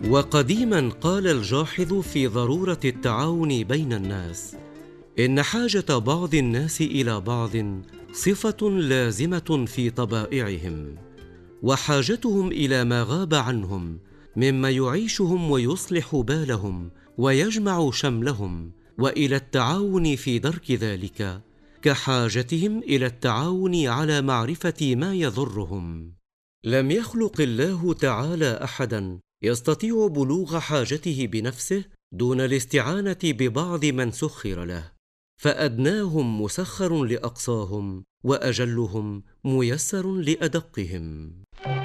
وقديما قال الجاحظ في ضرورة التعاون بين الناس: إن حاجة بعض الناس إلى بعض صفة لازمة في طبائعهم، وحاجتهم إلى ما غاب عنهم مما يعيشهم ويصلح بالهم ويجمع شملهم، وإلى التعاون في درك ذلك، كحاجتهم إلى التعاون على معرفة ما يضرهم. لم يخلق الله تعالى أحدا يستطيع بلوغ حاجته بنفسه دون الاستعانة ببعض من سخر له، فأدناهم مسخر لأقصاهم، وأجلهم ميسر لأدقهم.